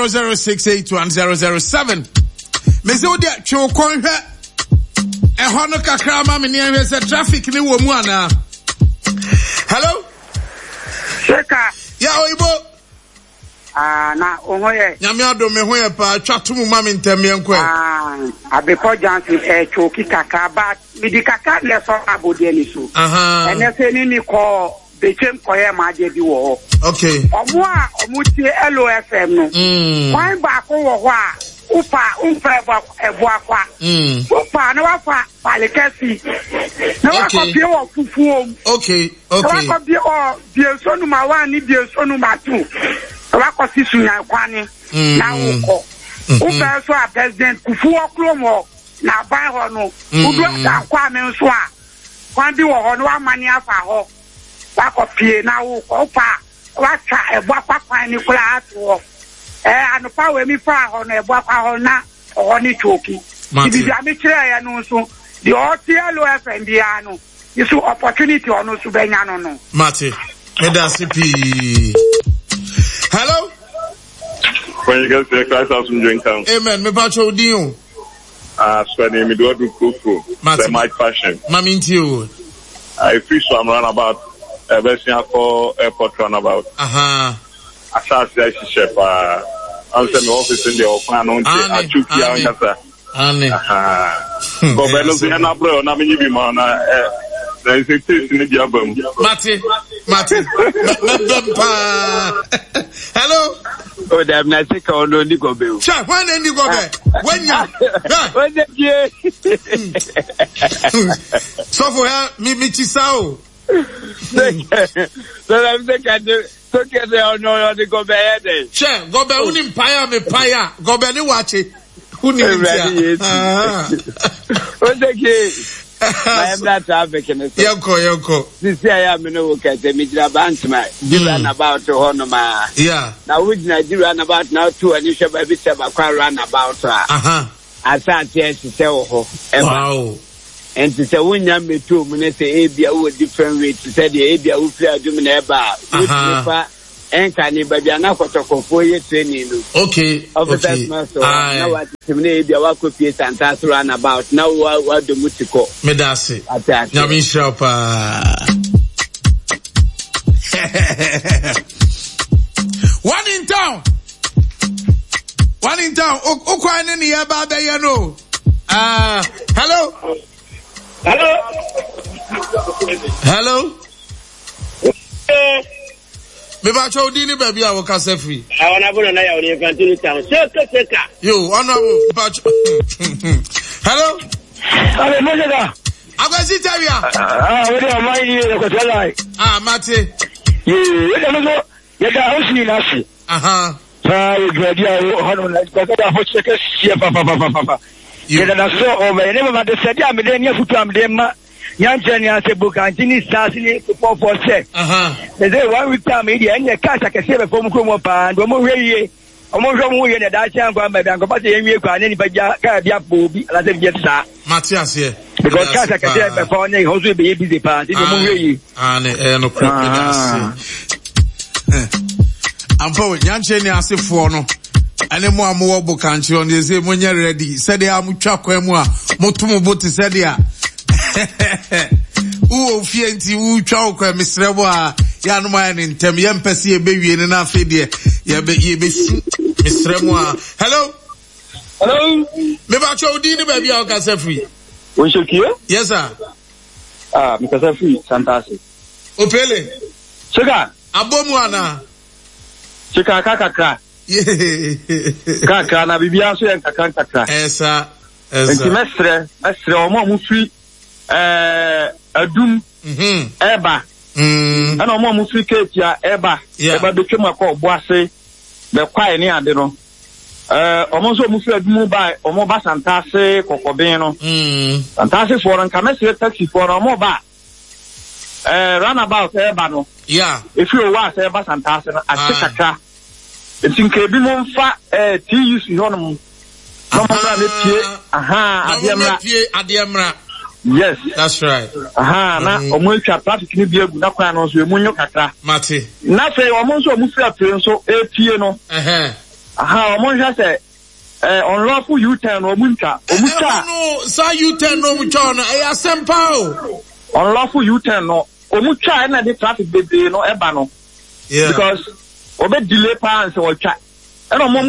006810007. Mezodia chokonhwe ehono kakra ma me ne se traffic ni wo mu ana. Hello? Seka. Ya oibo. Na ohoye. Nyame ado me hoye pa twatomu ma me ntamie nkwe. Abepo Johnson choki kakra ba midi kakra le so abode ni so. Ene se ni ko bechem koye ma je bi wo. Okay. Omo a omuti LOFM no. Kwan ba ko wo ho a upa ebo akwa. Upa na wafa palekasi. Na wako bi wo fufuo. Okay. Na wako bi bi so no ma 1 ni bi so no ma 2. Na wako sisu nya kwani. Na woko. Upa so a president kufuo kromo na ban ho no. Udu da kwa me nso a. Kwan bi wo ho no wa mani afa ho. Wako pie na woko upa wacha ebo akwa kwan ni kula ato. Anopa we mi fa ho na ebo akwa ho na ho ni choki. Ibi bia me kire ya no so the OTL FM bia no isu opportunity ono so benya no no. Mate. CP. Hello? When you get to Christ House in Dreamtown. Amen. Me pacho odiun. Spending me do Koko. The Mike Fashion. Mami ntio. I feel so I'm runabout. Version for airport runabout. Asase chef I'm saying office in the open on the chukia ngasa. Ane. Go beno se na bro na me bi ma na there is a taste in the album. Mate. Hello. Oh, damn, I think I know Nico Bill. Sure, when any go back? When you so for her, me chisao. So I'm thinking so get there no the go back. Sure, go back unim paya me paya. Go back ni wache. Unim What's the case? I am not African. Yoko. This year I am no work at the Midra Banksma. You run about to Honoma. Yeah. Now which Nigeria run about now too, and you shall be run about her. I thought yes to tell her. Wow. And to say when you me too, when they say Abia with different rates, to say the Abia who play a dominant bar. And can you be enough for 4 years training? Okay. Now what Abia wako piece and that's run about. Now what the Mutiko? Medasi. Nyami Shapa. One in town. Ukwa nini ya baba yano. Hello. Me ba cho di ni baby awo kase free. I wanna go na ya we continue town. Seka. Yo, honorable ba cho. Hello. Ale mojega. Agwasi tabia. We dey amai ko tell mate. We dey no ye da hosi na si. You gradia hono na ko da hosi ke si pa. Ye da so o me ne ma de sadia me de ni futu am de ma. Yanjani ase bukantini sasini for check. They say 1 week time media and your cash I can save from Kumo and one more way. Almost one way that I can't go by Banco Patti and you can anybody get booby as if yes, sir. Matthias here. Because cash I can save before they also be busy party. No problem. I'm for Yanjani ase for no. Any more bukanchi on the same when you're ready. Said they are muchakwa motumo boti said ya. Fienti twa kwa misrebo a ya no ma ne ntem ye mpese ye bewie ne na afede ye be su misrebo a. Hello. Me ba cho di ne ba bia o ka se free. Won shokiyo? Yes sir. Me ka se free Santase. Opele. Chika. Abomu ana. Chika kakakra. Kakra na bibia so en kakra. Esa. Enti mesre omo mu free adum eba ana omo mu free cake ya eba betwe makọ boase be kwai ni ade no omo so mu free adum ba omo ba Santase kokoben no Santase for nka mesre taxi for omo ba runabout eba no if you wa say eba Santase no atikaka etinka bi mo mfa TUC hono Adiamra. Yes. That's right. Na omucha traffic ni bi egu na kwa no so emunyo kakra. Mate. Na fe omo so omu free train so epie no. aha omo say unlawful U-turn omuntwa no sa U-turn no mutwa no e asempa o unlawful U-turn no omutwa na the traffic bebe no eba no because obe delay pa and so twa e no